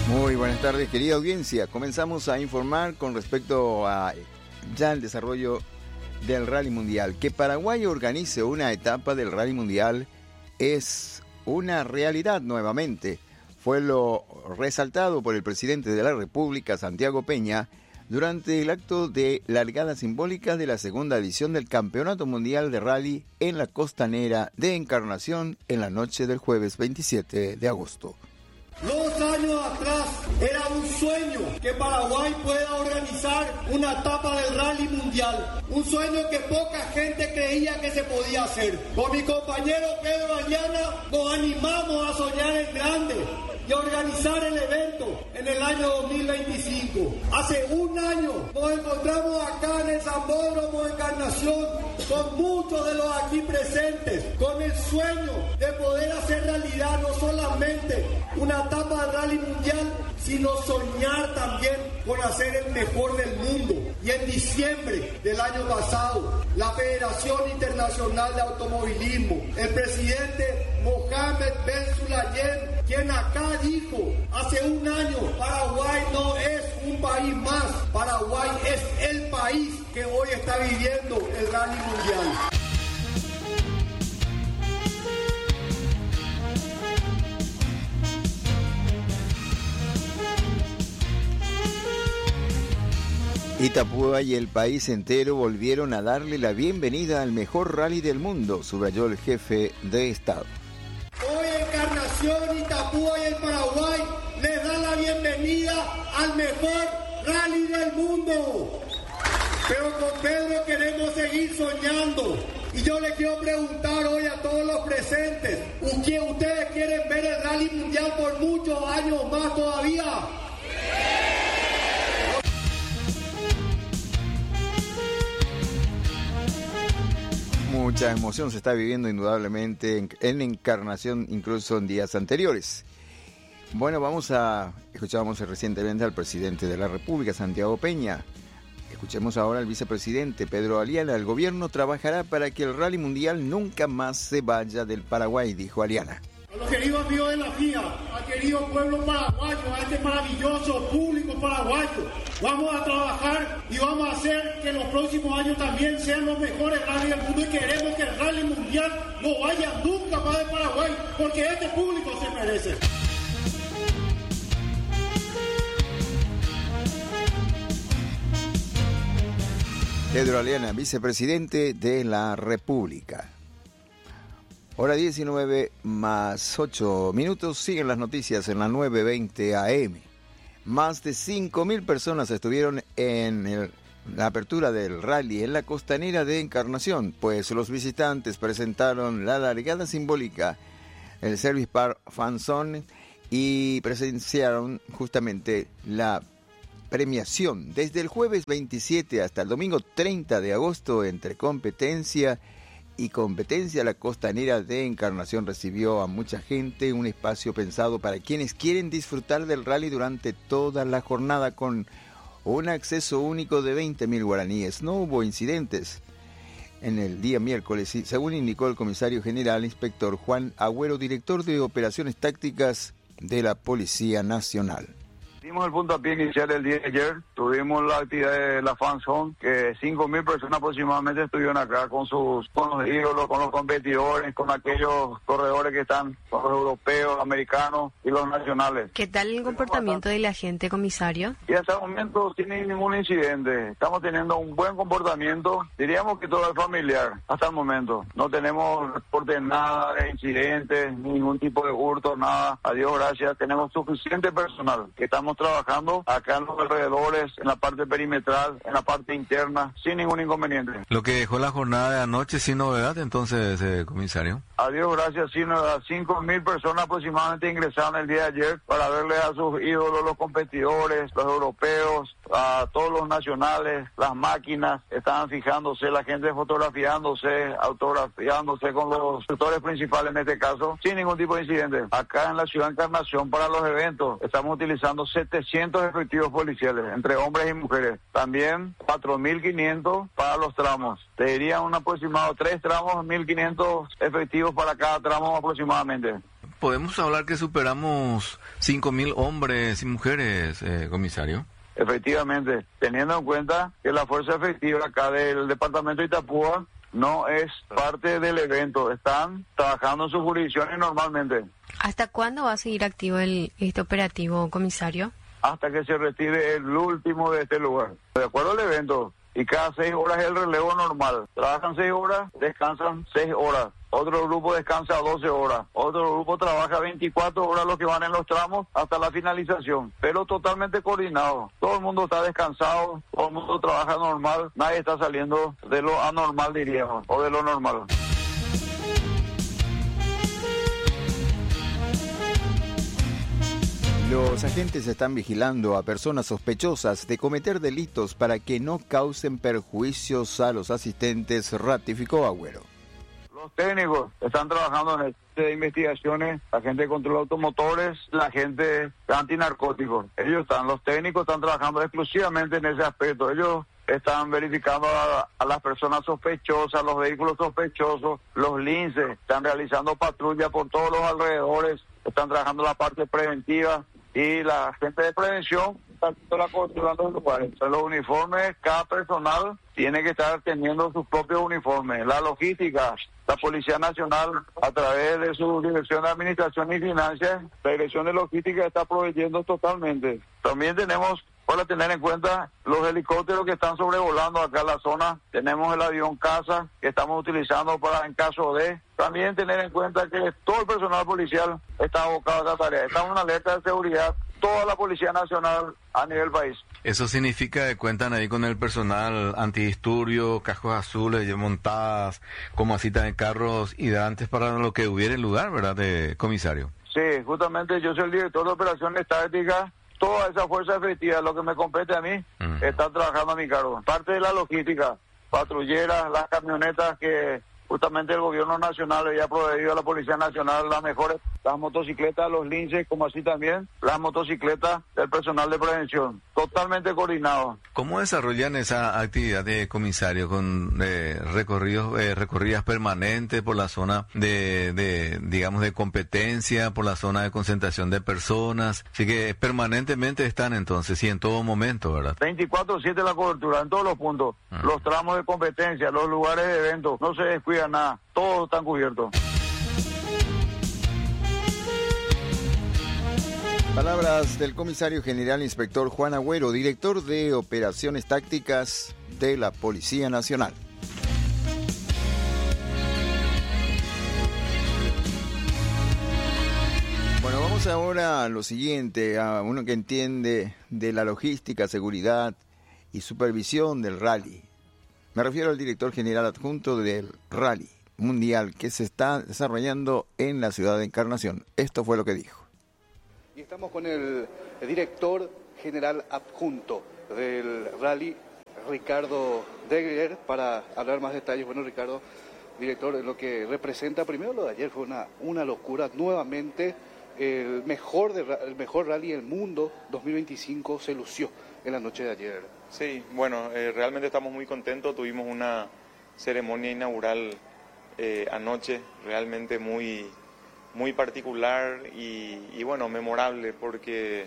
Muy buenas tardes, querida audiencia. Comenzamos a informar con respecto a ya el desarrollo del Rally Mundial. Que Paraguay organice una etapa del Rally Mundial es una realidad nuevamente. Fue lo resaltado por el presidente de la República, Santiago Peña, durante el acto de largada simbólica de la segunda edición del Campeonato Mundial de Rally en la Costanera de Encarnación en la noche del jueves 27 de agosto. 2 años atrás era un sueño que Paraguay pueda organizar una etapa del Rally Mundial. Un sueño que poca gente creía que se podía hacer. Con mi compañero Pedro Aliana nos animamos a soñar en grande y organizar el evento en el año 2025. Hace un año nos encontramos acá en el Sambódromo de Encarnación con muchos de los aquí presentes, con el sueño de poder hacer realidad no solamente una etapa de Rally Mundial, sino soñar también con hacer el mejor del mundo. Y en diciembre del año pasado, la Federación Internacional de Automovilismo, el presidente Mohamed Ben Sulayem, quien acá dijo hace un año, Paraguay no es un país más, Paraguay es el país que hoy está viviendo el Rally Mundial. Itapúa y el país entero volvieron a darle la bienvenida al mejor rally del mundo, subrayó el jefe de Estado. Hoy Encarnación, Itapúa y el Paraguay les dan la bienvenida al mejor rally del mundo. Pero con Pedro queremos seguir soñando. Y yo le quiero preguntar hoy a todos los presentes, ¿ustedes quieren ver el Rally Mundial por muchos años más todavía? Mucha emoción se está viviendo indudablemente en Encarnación, incluso en días anteriores. Bueno, escuchábamos recientemente al presidente de la República, Santiago Peña. Escuchemos ahora al vicepresidente Pedro Aliana. El gobierno trabajará para que el Rally Mundial nunca más se vaya del Paraguay, dijo Aliana. A los queridos amigos de la FIA, al querido pueblo paraguayo, a este maravilloso público paraguayo, vamos a trabajar y vamos a hacer que los próximos años también sean los mejores rally del mundo y queremos que el Rally Mundial no vaya nunca más de Paraguay, porque este público se merece. Pedro Aliana, vicepresidente de la República. Hora 19 más 8 minutos, siguen las noticias en la 9:20 AM. Más de 5.000 personas estuvieron en la apertura del rally en la Costanera de Encarnación, pues los visitantes presentaron la largada simbólica, el Service Park Fan Zone, y presenciaron justamente la premiación desde el jueves 27 hasta el domingo 30 de agosto entre competencia. La Costanera de Encarnación recibió a mucha gente, un espacio pensado para quienes quieren disfrutar del rally durante toda la jornada con un acceso único de 20.000 guaraníes. No hubo incidentes en el día miércoles, según indicó el comisario general, inspector Juan Agüero, director de operaciones tácticas de la Policía Nacional. Dimos el puntapié inicial el día de ayer, tuvimos la actividad de la Fan Zone, que 5.000 personas aproximadamente estuvieron acá con los ídolos, con los competidores, con aquellos corredores que están, con los europeos, americanos y los nacionales. ¿Qué tal el comportamiento de la gente, comisario? Y hasta el momento sin ningún incidente, estamos teniendo un buen comportamiento, diríamos que todo es familiar, hasta el momento. No tenemos reporte de nada de incidentes, ningún tipo de hurto, nada, a Dios gracias, tenemos suficiente personal que estamos trabajando acá en los alrededores, en la parte perimetral, en la parte interna, sin ningún inconveniente. Lo que dejó la jornada de anoche sin novedad, entonces, comisario. A Dios gracias, sin novedad. 5.000 personas aproximadamente ingresaron el día de ayer para verle a sus ídolos, los competidores, los europeos, a todos los nacionales, las máquinas, estaban fijándose, la gente fotografiándose, autografiándose con los sectores principales en este caso, sin ningún tipo de incidente. Acá en la ciudad de Encarnación, para los eventos, estamos utilizando 700 efectivos policiales, entre hombres y mujeres. También 4.500 para los tramos. Te diría un aproximado 3 tramos, 1.500 efectivos para cada tramo aproximadamente. ¿podemos hablar que superamos 5.000 hombres y mujeres, comisario? Efectivamente, teniendo en cuenta que la fuerza efectiva acá del departamento de Itapúa no es parte del evento, están trabajando en sus jurisdicciones normalmente. ¿Hasta cuándo va a seguir activo este operativo, comisario? Hasta que se retire el último de este lugar. De acuerdo al evento, y cada 6 horas es el relevo normal. Trabajan 6 horas, descansan 6 horas. Otro grupo descansa 12 horas. Otro grupo trabaja 24 horas los que van en los tramos hasta la finalización. Pero totalmente coordinado. Todo el mundo está descansado, todo el mundo trabaja normal. Nadie está saliendo de lo anormal, diríamos, o de lo normal. Los agentes están vigilando a personas sospechosas de cometer delitos para que no causen perjuicios a los asistentes, ratificó Agüero. Los técnicos están trabajando en de investigaciones, la gente de control de automotores, la gente de antinarcóticos. Los técnicos están trabajando exclusivamente en ese aspecto. Ellos están verificando a las personas sospechosas, los vehículos sospechosos, los linces, están realizando patrulla por todos los alrededores, están trabajando la parte preventiva y la gente de prevención está haciendo la cobertura en los lugares. Los uniformes, cada personal tiene que estar teniendo sus propios uniformes. La logística, la Policía Nacional, a través de su Dirección de Administración y Finanzas, la Dirección de Logística está proveyendo totalmente. También tenemos, para tener en cuenta, los helicópteros que están sobrevolando acá en la zona. Tenemos el avión CASA que estamos utilizando para en caso de. También tener en cuenta que todo el personal policial está abocado a esta tarea. Estamos en una alerta de seguridad, toda la Policía Nacional a nivel país. Eso significa que cuentan ahí con el personal antidisturbios, cascos azules, montadas, como así también carros hidrantes para lo que hubiera en lugar, ¿verdad, comisario? Sí, justamente yo soy el director de operaciones tácticas. Toda esa fuerza efectiva, lo que me compete a mí, está trabajando a mi cargo. Parte de la logística, patrulleras, las camionetas que justamente el gobierno nacional había proveído a la Policía Nacional, las mejores, las motocicletas, los linces, como así también las motocicletas del personal de prevención. Totalmente coordinado. ¿Cómo desarrollan esa actividad de comisario con recorridas permanentes por la zona digamos, de competencia, por la zona de concentración de personas? Así que permanentemente están entonces, y en todo momento, ¿verdad? 24/7 la cobertura, en todos los puntos. Los tramos de competencia, los lugares de eventos, no se descuida nada, todos están cubiertos. Palabras del comisario general inspector Juan Agüero, director de operaciones tácticas de la Policía Nacional. Bueno, vamos ahora a lo siguiente, a uno que entiende de la logística, seguridad y supervisión del rally. Me refiero al director general adjunto del Rally Mundial que se está desarrollando en la ciudad de Encarnación. Esto fue lo que dijo. Y estamos con el director general adjunto del Rally, Ricardo Degler, para hablar más detalles. Bueno, Ricardo, director, lo que representa, primero lo de ayer fue una locura. Nuevamente, el mejor rally del mundo 2025 se lució en la noche de ayer. Sí, bueno, realmente estamos muy contentos. Tuvimos una ceremonia inaugural anoche, realmente muy particular y bueno, memorable, porque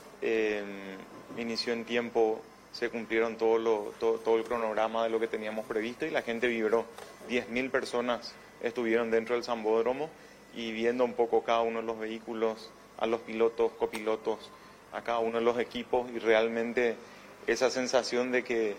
inició en tiempo, se cumplieron todo el cronograma de lo que teníamos previsto y la gente vibró. 10.000 personas estuvieron dentro del Sambódromo y viendo un poco cada uno de los vehículos, a los pilotos, copilotos, a cada uno de los equipos, y realmente esa sensación de que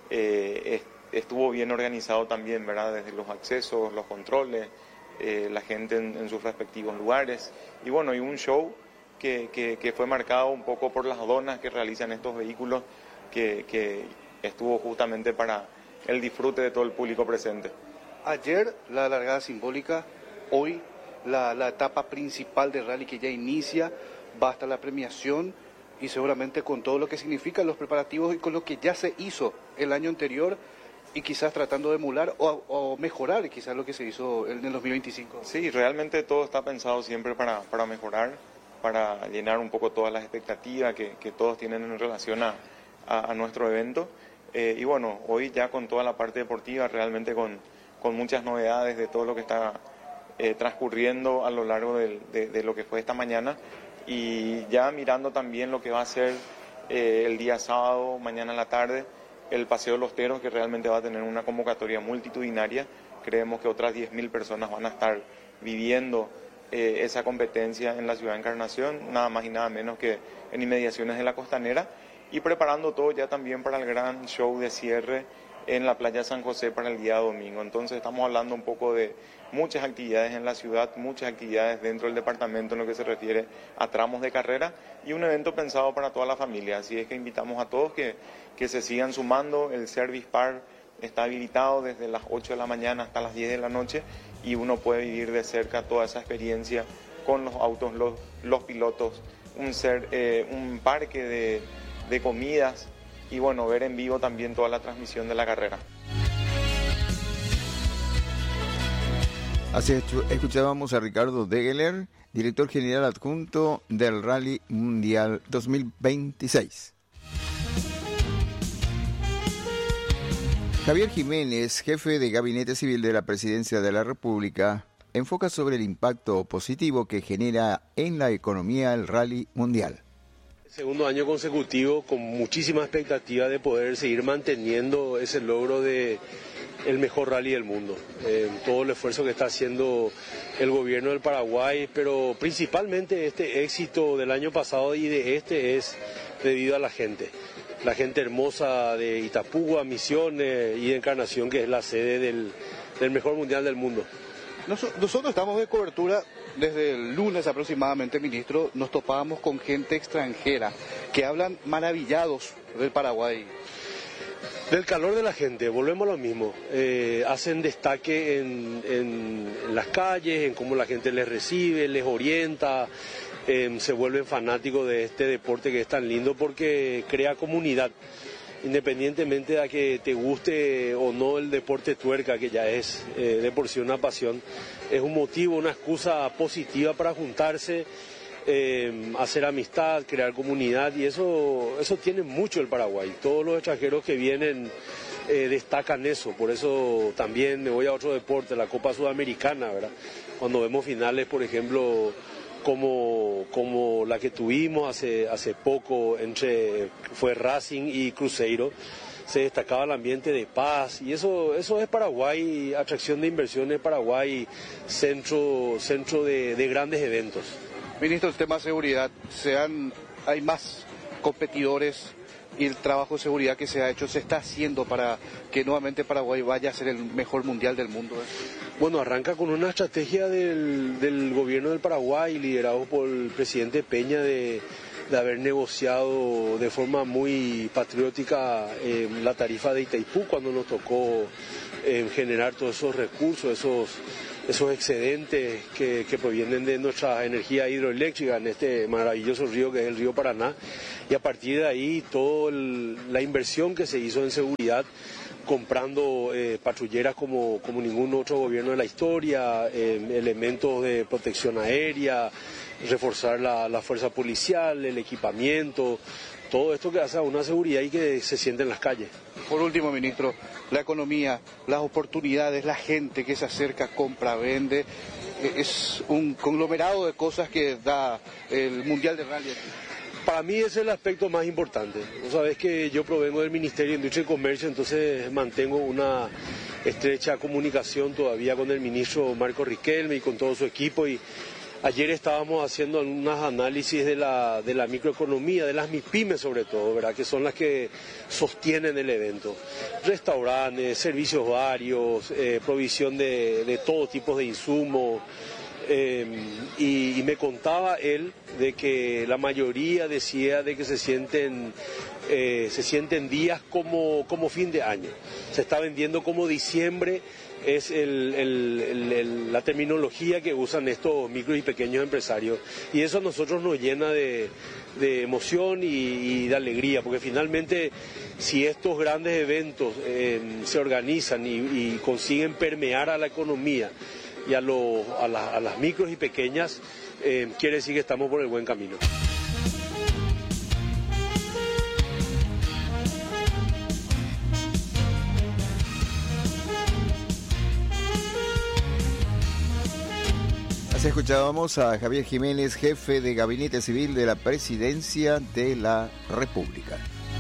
estuvo bien organizado también, ¿verdad? Desde los accesos, los controles, la gente en sus respectivos lugares, y bueno, y un show que fue marcado un poco por las donas que realizan estos vehículos, que estuvo justamente para el disfrute de todo el público presente. Ayer la largada simbólica, hoy la etapa principal del rally que ya inicia, va hasta la premiación, y seguramente con todo lo que significan los preparativos y con lo que ya se hizo el año anterior, y quizás tratando de emular o mejorar quizás lo que se hizo en el 2025. Sí, realmente todo está pensado siempre para mejorar, para llenar un poco todas las expectativas que todos tienen en relación a nuestro evento. Y bueno, hoy ya con toda la parte deportiva, realmente con muchas novedades de todo lo que está transcurriendo a lo largo de lo que fue esta mañana, y ya mirando también lo que va a ser el día sábado, mañana en la tarde, el Paseo de los Teros, que realmente va a tener una convocatoria multitudinaria. Creemos que otras 10.000 personas van a estar viviendo esa competencia en la ciudad de Encarnación, nada más y nada menos que en inmediaciones de la Costanera, y preparando todo ya también para el gran show de cierre en la playa San José para el día domingo. Entonces estamos hablando un poco de muchas actividades en la ciudad, muchas actividades dentro del departamento en lo que se refiere a tramos de carrera, y un evento pensado para toda la familia. Así es que invitamos a todos que se sigan sumando. El Service Park está habilitado desde las 8 de la mañana hasta las 10 de la noche, y uno puede vivir de cerca toda esa experiencia con los autos, los pilotos, un parque de comidas, y bueno, ver en vivo también toda la transmisión de la carrera. Así escuchábamos a Ricardo Degeler, director general adjunto del Rally Mundial 2026. Javier Jiménez, jefe de Gabinete Civil de la Presidencia de la República, enfoca sobre el impacto positivo que genera en la economía el Rally Mundial. Segundo año consecutivo con muchísima expectativa de poder seguir manteniendo ese logro de el mejor rally del mundo. Todo el esfuerzo que está haciendo el gobierno del Paraguay, pero principalmente este éxito del año pasado y de este es debido a la gente hermosa de Itapúa, Misiones y de Encarnación, que es la sede del mejor mundial del mundo. Nosotros estamos de cobertura desde el lunes aproximadamente, ministro. Nos topábamos con gente extranjera que hablan maravillados del Paraguay. Del calor de la gente, volvemos a lo mismo. Hacen destaque en las calles, en cómo la gente les recibe, les orienta. Se vuelven fanáticos de este deporte que es tan lindo porque crea comunidad. Independientemente de que te guste o no el deporte tuerca, que ya es de por sí una pasión, es un motivo, una excusa positiva para juntarse, hacer amistad, crear comunidad, y eso tiene mucho el Paraguay. Todos los extranjeros que vienen destacan eso. Por eso también me voy a otro deporte, la Copa Sudamericana, ¿verdad? Cuando vemos finales, por ejemplo, como la que tuvimos hace poco fue Racing y Cruzeiro, se destacaba el ambiente de paz, y eso es Paraguay, atracción de inversiones, Paraguay, centro de grandes eventos. Ministro, el tema de seguridad, hay más competidores, y el trabajo de seguridad que se ha hecho se está haciendo para que nuevamente Paraguay vaya a ser el mejor mundial del mundo. Bueno, arranca con una estrategia del gobierno del Paraguay, liderado por el presidente Peña, de haber negociado de forma muy patriótica la tarifa de Itaipú, cuando nos tocó generar todos esos recursos, esos excedentes que provienen de nuestra energía hidroeléctrica en este maravilloso río que es el río Paraná, y a partir de ahí toda la inversión que se hizo en seguridad, comprando patrulleras como ningún otro gobierno de la historia, elementos de protección aérea, reforzar la fuerza policial, el equipamiento, todo esto que hace a una seguridad y que se siente en las calles. Por último, ministro, la economía, las oportunidades, la gente que se acerca, compra, vende, es un conglomerado de cosas que da el Mundial de Rally. Para mí ese es el aspecto más importante. Vos sabés que yo provengo del Ministerio de Industria y Comercio, entonces mantengo una estrecha comunicación todavía con el ministro Marco Riquelme y con todo su equipo, y ayer estábamos haciendo unos análisis de la microeconomía, de las MIPYMES sobre todo, ¿verdad? Que son las que sostienen el evento. Restaurantes, servicios varios, provisión de todo tipo de insumos. Y me contaba él de que la mayoría decía de que se sienten días como fin de año. Se está vendiendo como diciembre, es la terminología que usan estos micros y pequeños empresarios, y eso a nosotros nos llena de emoción y de alegría, porque finalmente si estos grandes eventos se organizan y consiguen permear a la economía y a las micros y pequeñas, quiere decir que estamos por el buen camino. Escuchábamos a Javier Jiménez, jefe de Gabinete Civil de la Presidencia de la República.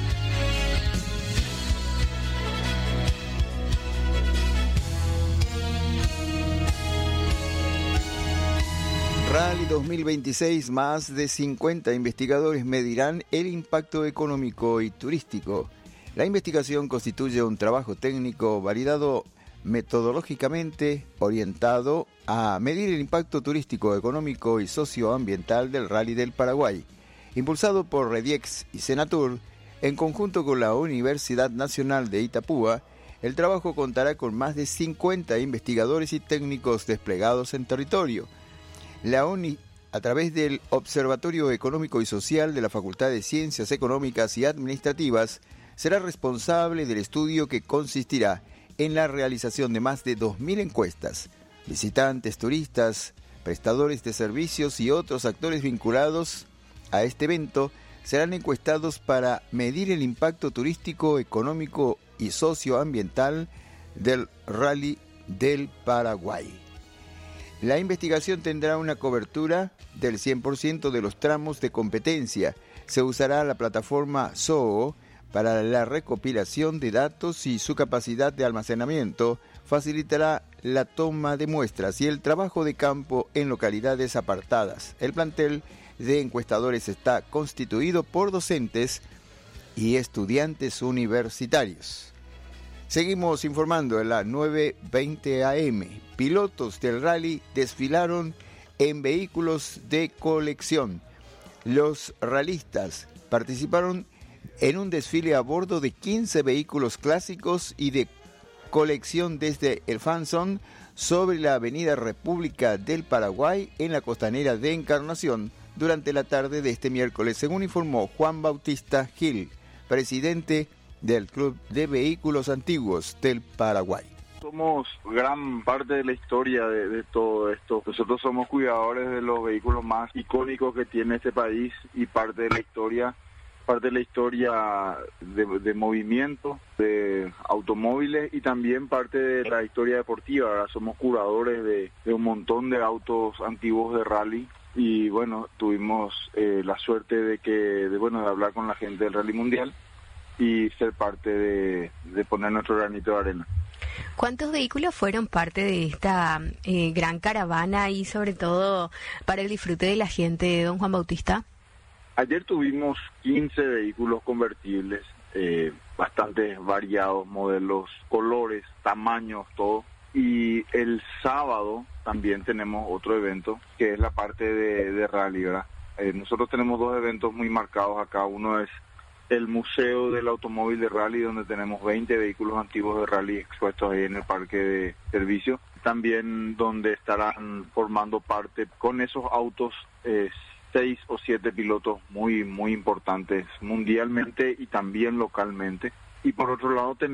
Rally 2026, más de 50 investigadores medirán el impacto económico y turístico. La investigación constituye un trabajo técnico validado metodológicamente orientado a medir el impacto turístico, económico y socioambiental del Rally del Paraguay, impulsado por Rediex y Senatur, en conjunto con la Universidad Nacional de Itapúa. El trabajo contará con más de 50 investigadores y técnicos desplegados en territorio. La ONI, a través del Observatorio Económico y Social de la Facultad de Ciencias Económicas y Administrativas, será responsable del estudio, que consistirá en la realización de más de 2.000 encuestas. Visitantes, turistas, prestadores de servicios y otros actores vinculados a este evento serán encuestados para medir el impacto turístico, económico y socioambiental del Rally del Paraguay. La investigación tendrá una cobertura del 100% de los tramos de competencia. Se usará la plataforma Zoho para la recopilación de datos y su capacidad de almacenamiento facilitará la toma de muestras y el trabajo de campo en localidades apartadas. El plantel de encuestadores está constituido por docentes y estudiantes universitarios. Seguimos informando en la 9:20 AM. Pilotos del rally desfilaron en vehículos de colección. Los rallistas participaron en un desfile a bordo de 15 vehículos clásicos y de colección desde el Fanzón sobre la avenida República del Paraguay en la costanera de Encarnación durante la tarde de este miércoles, según informó Juan Bautista Gil, presidente del Club de Vehículos Antiguos del Paraguay. Somos gran parte de la historia de todo esto. Nosotros somos cuidadores de los vehículos más icónicos que tiene este país y parte de la historia de movimiento de automóviles y también parte de la historia deportiva. Ahora somos curadores de un montón de autos antiguos de rally y bueno, tuvimos la suerte de hablar con la gente del Rally Mundial y ser parte de poner nuestro granito de arena. ¿Cuántos vehículos fueron parte de esta gran caravana y sobre todo para el disfrute de la gente, don Juan Bautista? Ayer tuvimos 15 vehículos convertibles, bastante variados, modelos, colores, tamaños, todo. Y el sábado también tenemos otro evento, que es la parte de rally, ¿verdad? Nosotros tenemos dos eventos muy marcados acá. Uno es el Museo del Automóvil de Rally, donde tenemos 20 vehículos antiguos de rally expuestos ahí en el parque de servicio. También donde estarán formando parte con esos autos 6 o 7 pilotos muy importantes mundialmente y también localmente. Y por otro lado tenemos